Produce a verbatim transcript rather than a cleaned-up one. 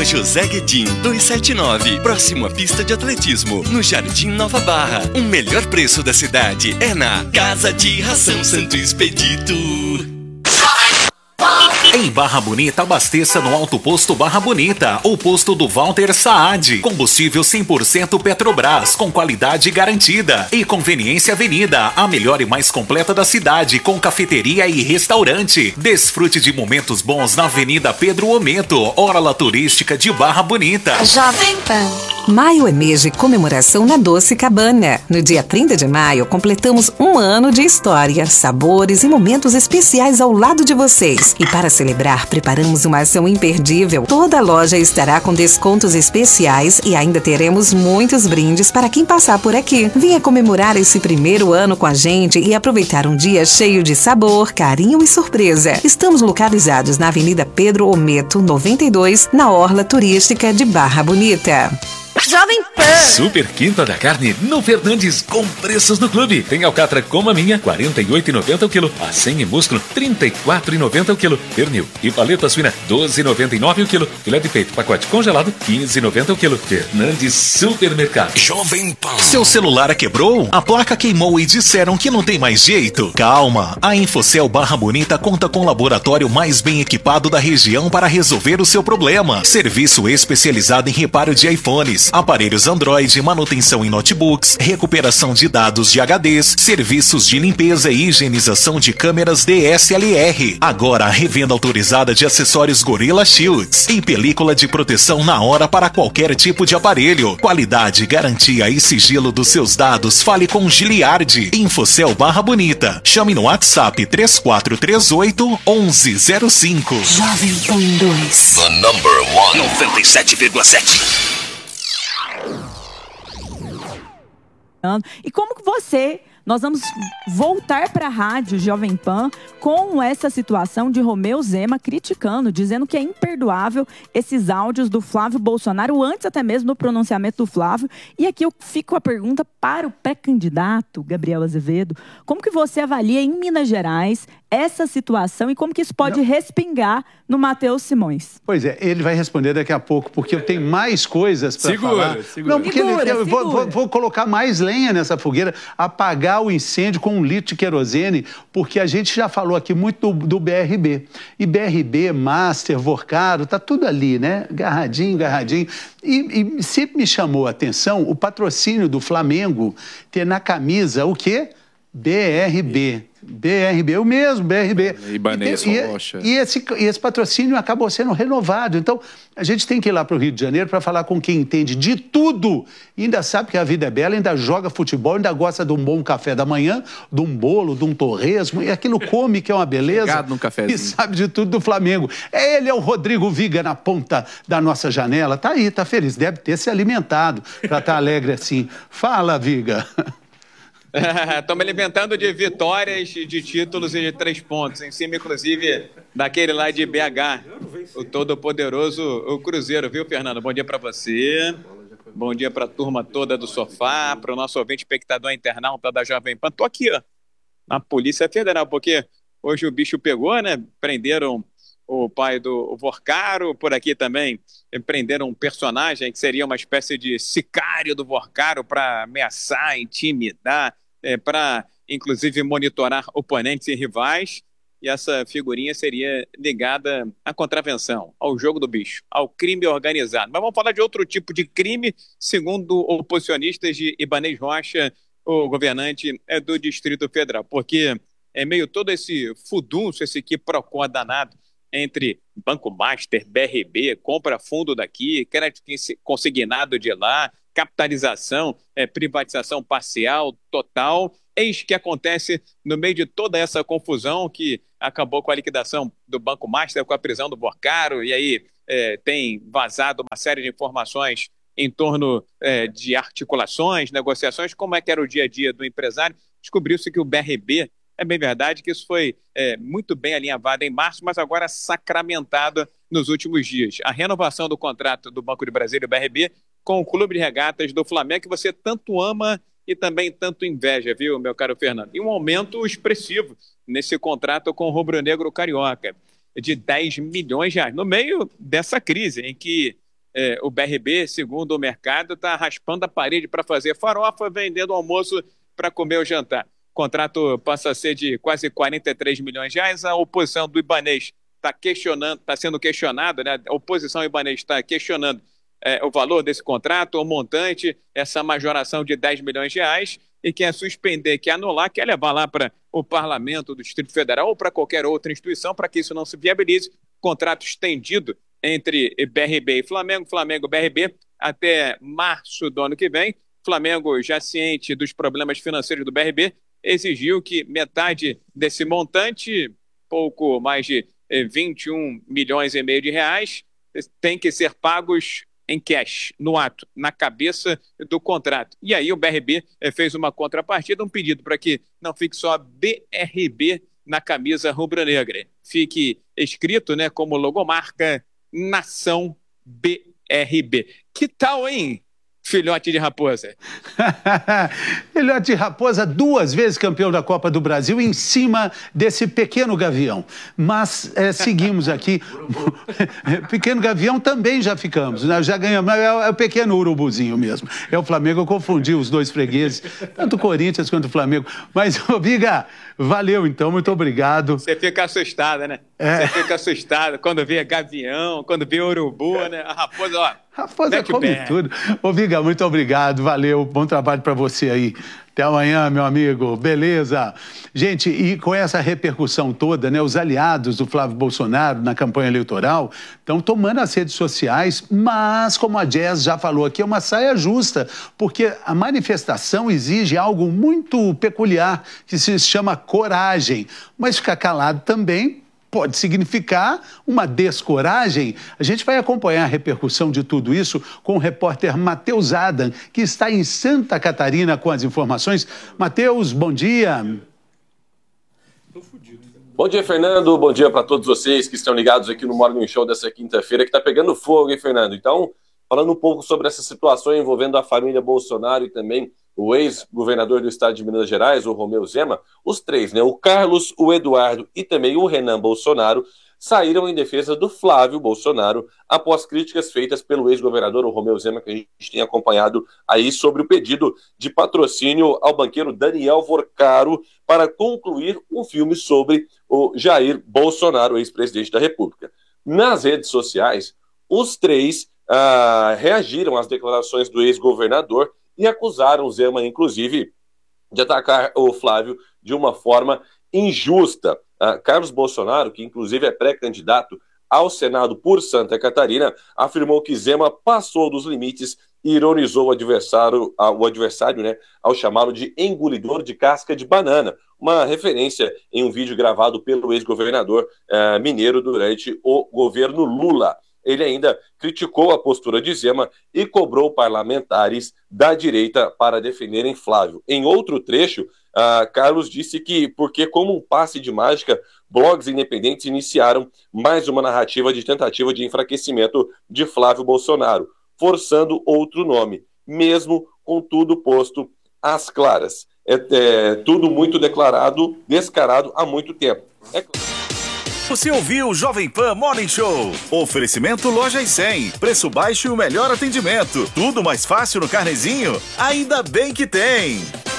Rua José Guedin, duzentos e setenta e nove, próximo à pista de atletismo, no Jardim Nova Barra. O melhor preço da cidade é na Casa de Ração Santo Expedito. Em Barra Bonita, abasteça no Alto Posto Barra Bonita, o posto do Walter Saad. Combustível cem por cento Petrobras, com qualidade garantida. E Conveniência Avenida, a melhor e mais completa da cidade, com cafeteria e restaurante. Desfrute de momentos bons na Avenida Pedro Ometo, orla turística de Barra Bonita. Jovem Pan. Maio é mês de comemoração na Doce Cabana. No dia trinta de maio, completamos um ano de história, sabores e momentos especiais ao lado de vocês. E para celebrar, preparamos uma ação imperdível. Toda a loja estará com descontos especiais e ainda teremos muitos brindes para quem passar por aqui. Venha comemorar esse primeiro ano com a gente e aproveitar um dia cheio de sabor, carinho e surpresa. Estamos localizados na Avenida Pedro Ometo, noventa e dois, na orla turística de Barra Bonita. Jovem Pan. Super Quinta da Carne no Fernandes, com preços no clube. Tem alcatra como a minha, quarenta e oito reais e noventa centavos o quilo. A cem e músculo, trinta e quatro reais e noventa centavos o quilo. Pernil e paleta suína, doze reais e noventa e nove centavos o quilo. Filé de peito, pacote congelado, quinze reais e noventa centavos o quilo. Fernandes Supermercado. Jovem Pan. Seu celular quebrou? A placa queimou e disseram que não tem mais jeito? Calma, a Infocel Barra Bonita conta com o laboratório mais bem equipado da região para resolver o seu problema. Serviço especializado em reparo de iPhones, aparelhos Android, manutenção em notebooks, recuperação de dados de H Ds, serviços de limpeza e higienização de câmeras D S L R. Agora a revenda autorizada de acessórios Gorilla Shields e película de proteção na hora para qualquer tipo de aparelho. Qualidade, garantia e sigilo dos seus dados. Fale com Giliardi. Infocel Barra Bonita. Chame no WhatsApp três quatro três oito, onze zero cinco. Jovem Pan dois. The number one. noventa e sete vírgula sete. E como que você... Nós vamos voltar para a rádio Jovem Pan com essa situação de Romeu Zema criticando, dizendo que é imperdoável esses áudios do Flávio Bolsonaro, antes até mesmo do pronunciamento do Flávio. E aqui eu fico a pergunta para o pré-candidato Gabriel Azevedo. Como que você avalia em Minas Gerais essa situação e como que isso pode Não. respingar no Matheus Simões? Pois é, ele vai responder daqui a pouco, porque eu tenho mais coisas para falar. Segura, Não, porque segura, eu vou, segura. Vou, vou colocar mais lenha nessa fogueira, apagar o incêndio com um litro de querosene, porque a gente já falou aqui muito do, do B R B. E B R B, Master, Vorcaro, tá tudo ali, né? Garradinho, garradinho. E, e sempre me chamou a atenção o patrocínio do Flamengo ter na camisa o quê? B R B. B R B, o mesmo, B R B. Ibanez, e, Rocha. E esse, e esse patrocínio acabou sendo renovado. Então, a gente tem que ir lá para o Rio de Janeiro para falar com quem entende de tudo. E ainda sabe que a vida é bela, ainda joga futebol, ainda gosta de um bom café da manhã, de um bolo, de um torresmo, e aquilo come que é uma beleza. Chegado num cafezinho. E sabe de tudo do Flamengo. Ele é o Rodrigo Viga na ponta da nossa janela. Tá aí, tá feliz. Deve ter se alimentado para estar alegre assim. Fala, Viga. Estou me alimentando de vitórias, de títulos e de três pontos, em cima, inclusive, daquele lá de B H, o todo-poderoso o Cruzeiro, viu, Fernando? Bom dia para você, bom dia para a turma toda do sofá, para o nosso ouvinte espectador internauta da Jovem Pan. Estou aqui, ó, na Polícia Federal, porque hoje o bicho pegou, né? Prenderam o pai do Vorcaro, por aqui também prenderam um personagem que seria uma espécie de sicário do Vorcaro para ameaçar, intimidar, É, para, inclusive, monitorar oponentes e rivais, e essa figurinha seria ligada à contravenção, ao jogo do bicho, ao crime organizado. Mas vamos falar de outro tipo de crime, segundo oposicionistas de Ibanez Rocha, o governante é do Distrito Federal, porque é meio todo esse furdunço, esse quiprocó danado entre Banco Master, B R B, compra fundo daqui, crédito consignado de lá, capitalização, é, privatização parcial, total. Eis que acontece no meio de toda essa confusão que acabou com a liquidação do Banco Master, com a prisão do Vorcaro, e aí é, tem vazado uma série de informações em torno é, de articulações, negociações, como é que era o dia a dia do empresário. Descobriu-se que o B R B, é bem verdade que isso foi é, muito bem alinhavado em março, mas agora sacramentado nos últimos dias. A renovação do contrato do Banco de Brasília, o B R B, com o Clube de Regatas do Flamengo, que você tanto ama e também tanto inveja, viu, meu caro Fernando? E um aumento expressivo nesse contrato com o rubro-negro carioca, de dez milhões de reais, no meio dessa crise em que é, o B R B, segundo o mercado, está raspando a parede para fazer farofa, vendendo almoço para comer o jantar. O contrato passa a ser de quase quarenta e três milhões de reais. A oposição do Ibanez está questionando, está sendo questionada, né? A oposição Ibanez está questionando é, o valor desse contrato, o montante, essa majoração de dez milhões de reais, e quer suspender, quer anular, quer levar lá para o Parlamento do Distrito Federal ou para qualquer outra instituição para que isso não se viabilize. Contrato estendido entre B R B e Flamengo, Flamengo e B R B, até março do ano que vem. Flamengo, já ciente dos problemas financeiros do B R B, exigiu que metade desse montante, pouco mais de vinte e um milhões e meio de reais, tem que ser pagos em cash, no ato, na cabeça do contrato. E aí o B R B fez uma contrapartida, um pedido para que não fique só B R B na camisa rubro-negra. Fique escrito, né, como logomarca Nação B R B. Que tal, hein, filhote de raposa? Filhote de raposa, duas vezes campeão da Copa do Brasil, em cima desse pequeno gavião. Mas é, seguimos aqui. Pequeno gavião também já ficamos, né? Já ganhamos. É o pequeno urubuzinho mesmo. É o Flamengo, eu confundi os dois fregueses, tanto o Corinthians quanto o Flamengo. Mas, ô Biga, valeu então, muito obrigado. Você fica assustada, né? É. Você fica assustada quando vê gavião, quando vê urubu, né? A raposa, ó. Raposa come tudo. Ô, Biga, muito obrigado, valeu, bom trabalho para você aí. Até amanhã, meu amigo, beleza? Gente, e com essa repercussão toda, né, os aliados do Flávio Bolsonaro na campanha eleitoral estão tomando as redes sociais, mas, como a Jazz já falou aqui, é uma saia justa, porque a manifestação exige algo muito peculiar, que se chama coragem, mas ficar calado também pode significar uma descoragem. A gente vai acompanhar a repercussão de tudo isso com o repórter Matheus Adam, que está em Santa Catarina com as informações. Matheus, bom dia. Bom dia, Fernando. Bom dia para todos vocês que estão ligados aqui no Morning Show dessa quinta-feira, que está pegando fogo, hein, Fernando? Então, falando um pouco sobre essa situação envolvendo a família Bolsonaro e também o ex-governador do estado de Minas Gerais, o Romeu Zema, os três, né, o Carlos, o Eduardo e também o Renan Bolsonaro, saíram em defesa do Flávio Bolsonaro após críticas feitas pelo ex-governador, o Romeu Zema, que a gente tem acompanhado aí sobre o pedido de patrocínio ao banqueiro Daniel Vorcaro para concluir um filme sobre o Jair Bolsonaro, ex-presidente da República. Nas redes sociais, os três ah, reagiram às declarações do ex-governador e acusaram o Zema, inclusive, de atacar o Flávio de uma forma injusta. Uh, Carlos Bolsonaro, que inclusive é pré-candidato ao Senado por Santa Catarina, afirmou que Zema passou dos limites e ironizou o adversário, uh, o adversário né, ao chamá-lo de engolidor de casca de banana, uma referência em um vídeo gravado pelo ex-governador uh, mineiro durante o governo Lula. Ele ainda criticou a postura de Zema e cobrou parlamentares da direita para defenderem Flávio. Em outro trecho, uh, Carlos disse que, porque como um passe de mágica, blogs independentes iniciaram mais uma narrativa de tentativa de enfraquecimento de Flávio Bolsonaro, forçando outro nome, mesmo com tudo posto às claras. É, é tudo muito declarado, descarado há muito tempo. É claro. Você ouviu o Jovem Pan Morning Show. Oferecimento Lojas cem. Preço baixo e o melhor atendimento. Tudo mais fácil no Carnezinho? Ainda bem que tem.